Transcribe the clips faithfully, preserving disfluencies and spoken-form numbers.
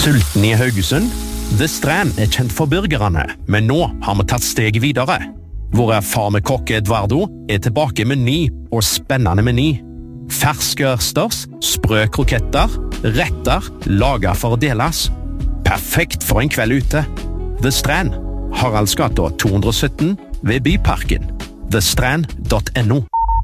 Sulten i Haugesund? The Strand er kjent for burgerne, men nå har vi tatt steget videre. Vår erfarne kokk Eduardo er tilbake med ny og spennende meny. Ferske ørsters, sprø kroketter, retter, laget for å deles. Perfekt for en kveld ute. The Strand, Haraldsgata to hundre og sytten ved Byparken. the strand dot no.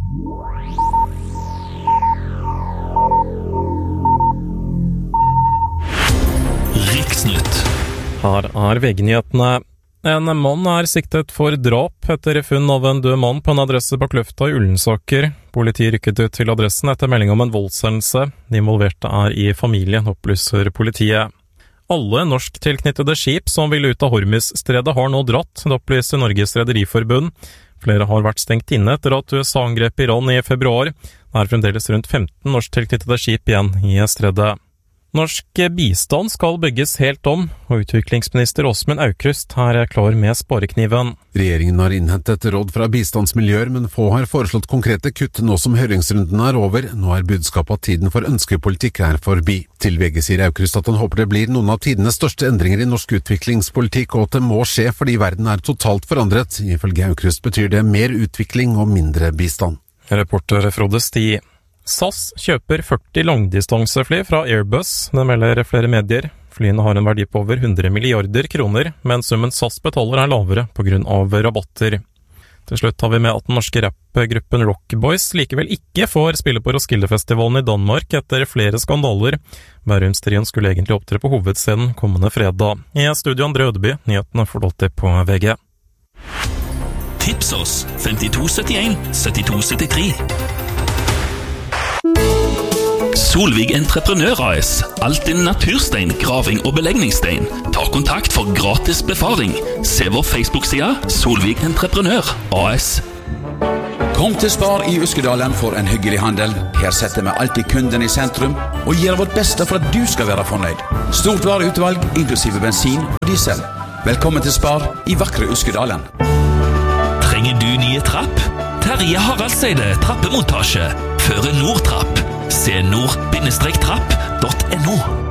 Riksnytt. Her er V G-nyhetene. En mann er siktet for drap etter funn av en død mann på en adresse på Kløfta i Ullensaker. Politiet rykket ut til adressen etter melding om en voldshendelse. De involverte er i familien, opplyser politiet. Alle norsktilknyttede skip som vil ut av Hormuzstredet har nå dratt, det opplyser Norges Rederiforbund. Flere har vært stengt inne etter at U S A angrep Iran i februar. Det er fremdeles rundt femten norsktilknyttede skip igjen i stredet. Norsk bistand skal bygges helt om, og utviklingsminister Åsmund Aukrust er klar med sparekniven. Regjeringen har innhentet råd fra bistandsmiljøer, men få har foreslått konkrete kutt nå som høringsrunden er over. Nå er budskapet at tiden for ønskepolitikk er forbi. Til V G sier Aukrust at han håper det blir noen av tidenes største endringer i norsk utviklingspolitikk, og at det må skje fordi verden er totalt forandret. Ifølge Aukrust betyr det mer utvikling og mindre bistand. Reporter Frode Sti. S A S kjøper førti langdistansefly fra Airbus, det melder flere medier. Flyene har en verdi på over hundre milliarder kroner, men summen S A S betaler er lavere på grunn av rabatter. Til slutt har vi med at den norske rappgruppen Rockboys likevel ikke får spille på Roskildefestivalen i Danmark etter flere skandaler. Bærumstrien skulle egentlig opptre på hovedscenen kommende fredag. I studio André Ødeby, nyhetene får alltid på V G. Tips oss femtito syttien syttito syttitre. Solvig Entreprenør A S. Alt din naturstein, graving og belegningsstein. Ta kontakt for gratis befaring. Se vår Facebook-side Solvig Entreprenør A S. Kom til Spar i Uskedalen for en hyggelig handel. Her setter vi alltid kunden i sentrum og gjør vårt beste for at du skal være fornøyd. Stort vareutvalg, inklusive bensin og diesel. Velkommen til Spar i vakre Uskedalen. Trenger du nye trapp? Terje Haraldseide trappemontasje. Føre Nordtrapp. Se nord trapp punktum no.